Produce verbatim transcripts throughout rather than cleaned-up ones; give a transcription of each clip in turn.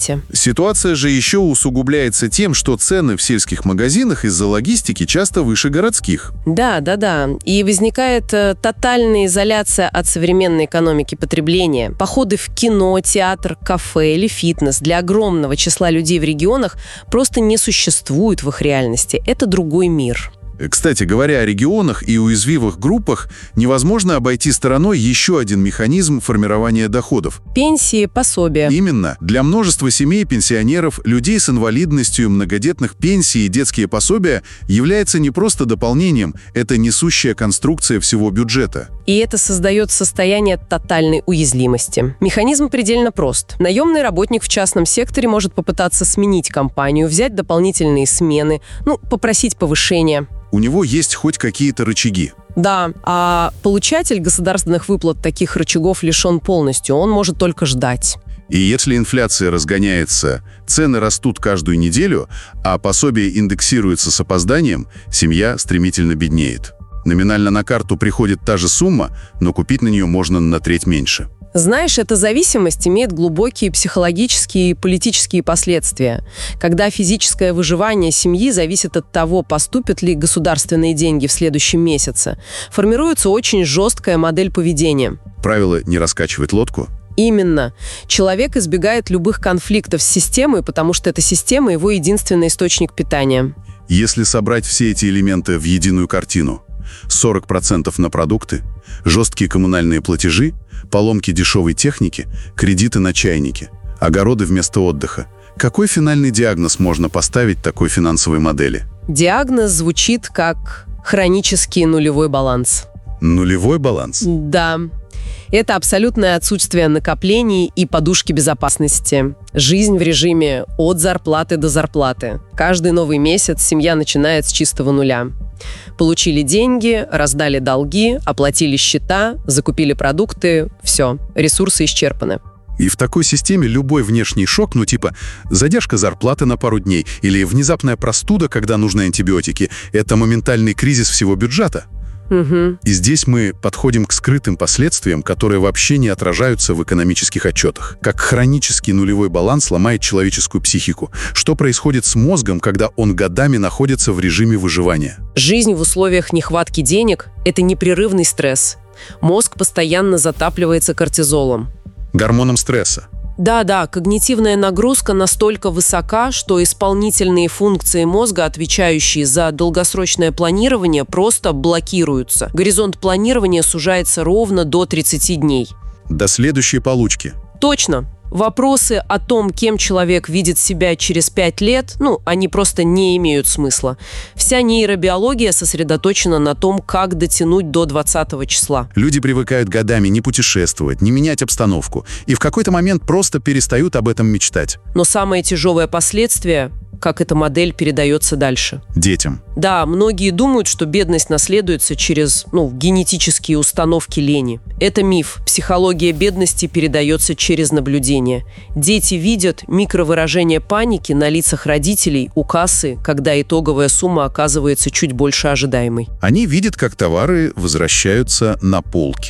месте. Ситуация же еще усугубляется тем, что цены в сельских магазинах из-за логистики часто выше городских. Да, да, да. И возникает э, тотальная изоляция от современной экономики потребления. Походы в кино, театр, кафе или фитнес для огромного числа людей в регионах просто не существуют в их реальности. Это другой мир. Кстати, говоря о регионах и уязвимых группах, невозможно обойти стороной еще один механизм формирования доходов. Пенсии, пособия. Именно. Для множества семей, пенсионеров, людей с инвалидностью, многодетных пенсий и детские пособия является не просто дополнением, это несущая конструкция всего бюджета. И это создает состояние тотальной уязвимости. Механизм предельно прост. Наемный работник в частном секторе может попытаться сменить компанию, взять дополнительные смены, ну, попросить повышения. У него есть хоть какие-то рычаги. Да, а получатель государственных выплат таких рычагов лишен полностью, он может только ждать. И если инфляция разгоняется, цены растут каждую неделю, а пособие индексируется с опозданием, семья стремительно беднеет. Номинально на карту приходит та же сумма, но купить на нее можно на треть меньше. Знаешь, эта зависимость имеет глубокие психологические и политические последствия. Когда физическое выживание семьи зависит от того, поступят ли государственные деньги в следующем месяце, формируется очень жесткая модель поведения. Правило «не раскачивать лодку»? Именно. Человек избегает любых конфликтов с системой, потому что эта система – его единственный источник питания. Если собрать все эти элементы в единую картину, сорок процентов на продукты, жесткие коммунальные платежи, поломки дешевой техники, кредиты на чайники, огороды вместо отдыха. Какой финальный диагноз можно поставить такой финансовой модели? Диагноз звучит как хронический нулевой баланс. Нулевой баланс? Да. Это абсолютное отсутствие накоплений и подушки безопасности. Жизнь в режиме от зарплаты до зарплаты. Каждый новый месяц семья начинает с чистого нуля. Получили деньги, раздали долги, оплатили счета, закупили продукты. Все, ресурсы исчерпаны. И в такой системе любой внешний шок, ну типа задержка зарплаты на пару дней или внезапная простуда, когда нужны антибиотики, это моментальный кризис всего бюджета. Угу. И здесь мы подходим к скрытым последствиям, которые вообще не отражаются в экономических отчетах. Как хронический нулевой баланс ломает человеческую психику. Что происходит с мозгом, когда он годами находится в режиме выживания? Жизнь в условиях нехватки денег – это непрерывный стресс. Мозг постоянно затапливается кортизолом. Гормоном стресса. Да-да, когнитивная нагрузка настолько высока, что исполнительные функции мозга, отвечающие за долгосрочное планирование, просто блокируются. Горизонт планирования сужается ровно до тридцати дней. До следующей получки. Точно. Вопросы о том, кем человек видит себя через пять лет, ну, они просто не имеют смысла. Вся нейробиология сосредоточена на том, как дотянуть до двадцатого числа. Люди привыкают годами не путешествовать, не менять обстановку, и в какой-то момент просто перестают об этом мечтать. Но самое тяжелое последствие – как эта модель передается дальше. Детям. Да, многие думают, что бедность наследуется через, ну, генетические установки лени. Это миф. Психология бедности передается через наблюдение. Дети видят микровыражение паники на лицах родителей у кассы, когда итоговая сумма оказывается чуть больше ожидаемой. Они видят, как товары возвращаются на полки.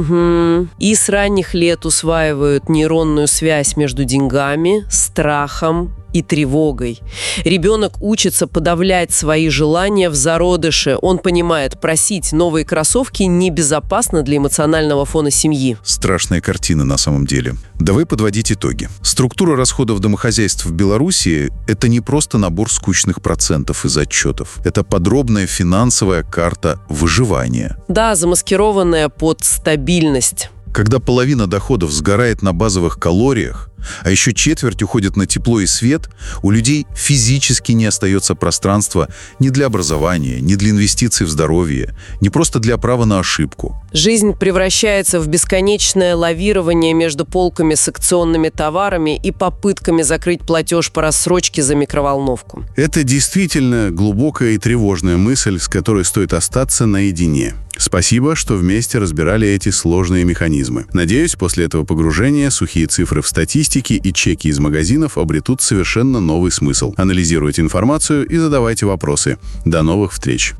Угу. И с ранних лет усваивают нейронную связь между деньгами, страхом и тревогой. Ребенок учится подавлять свои желания в зародыше. Он понимает, просить новые кроссовки небезопасно для эмоционального фона семьи. Страшная картина на самом деле. Давай подводить итоги. Структура расходов домохозяйств в Беларуси – это не просто набор скучных процентов из отчетов. Это подробная финансовая карта выживания. Да, замаскированная под стабильность. Когда половина доходов сгорает на базовых калориях, а еще четверть уходит на тепло и свет, у людей физически не остается пространства ни для образования, ни для инвестиций в здоровье, не просто для права на ошибку. Жизнь превращается в бесконечное лавирование между полками с акционными товарами и попытками закрыть платеж по рассрочке за микроволновку. Это действительно глубокая и тревожная мысль, с которой стоит остаться наедине. Спасибо, что вместе разбирали эти сложные механизмы. Надеюсь, после этого погружения сухие цифры в статистике и чеки из магазинов обретут совершенно новый смысл. Анализируйте информацию и задавайте вопросы. До новых встреч.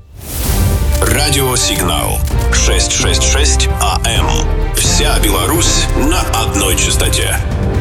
Радиосигнал шестьсот шестьдесят шесть эй эм. Вся Беларусь на одной частоте.